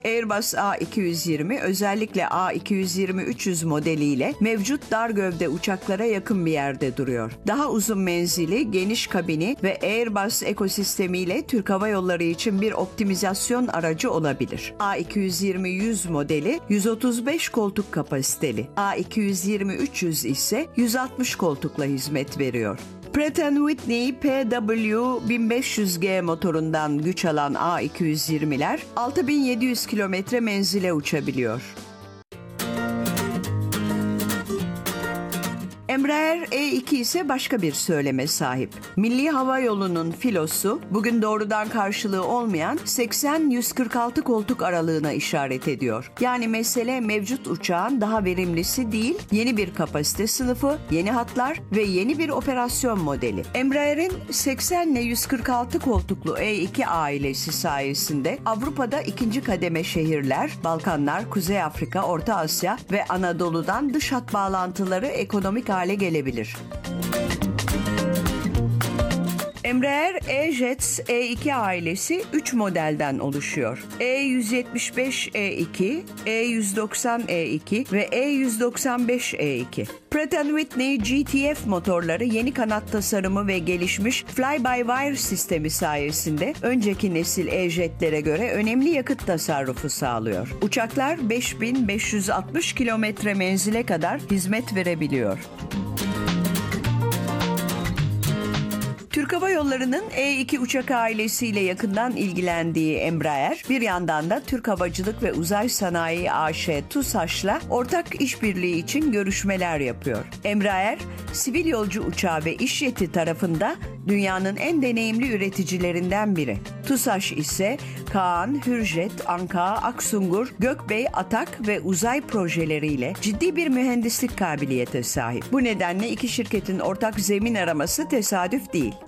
Airbus A220 özellikle A220-300 modeliyle mevcut dar gövde uçaklara yakın bir yerde duruyor. Daha uzun menzili, geniş kabini ve Airbus ekosistemiyle Türk Hava Yolları için bir optimizasyon aracı olabilir. A220-100 modeli 135 koltuk kapasiteli. A220-300 ise 160 koltukla hizmet veriyor. Pratt & Whitney PW1500G motorundan güç alan A220'ler 6700 kilometre menzile uçabiliyor. Embraer E2 ise başka bir söyleme sahip. Milli Hava Yolu'nun filosu bugün doğrudan karşılığı olmayan 80-146 koltuk aralığına işaret ediyor. Yani mesele mevcut uçağın daha verimlisi değil, yeni bir kapasite sınıfı, yeni hatlar ve yeni bir operasyon modeli. Embraer'in 80 ile 146 koltuklu E2 ailesi sayesinde Avrupa'da ikinci kademe şehirler, Balkanlar, Kuzey Afrika, Orta Asya ve Anadolu'dan dış hat bağlantıları ekonomik hale gelebilir. Embraer E-Jets E2 ailesi 3 modelden oluşuyor. E175E2, E190E2 ve E195E2. Pratt & Whitney GTF motorları yeni kanat tasarımı ve gelişmiş fly-by-wire sistemi sayesinde önceki nesil E-Jet'lere göre önemli yakıt tasarrufu sağlıyor. Uçaklar 5560 kilometre menzile kadar hizmet verebiliyor. Türk Hava Yolları'nın E2 uçak ailesiyle yakından ilgilendiği Embraer, bir yandan da Türk Havacılık ve Uzay Sanayi AŞ TUSAŞ'la ortak işbirliği için görüşmeler yapıyor. Embraer, sivil yolcu uçağı ve işjeti tarafında dünyanın en deneyimli üreticilerinden biri. TUSAŞ ise Kaan, Hürjet, Anka, Aksungur, Gökbey, Atak ve uzay projeleriyle ciddi bir mühendislik kabiliyete sahip. Bu nedenle iki şirketin ortak zemin araması tesadüf değil.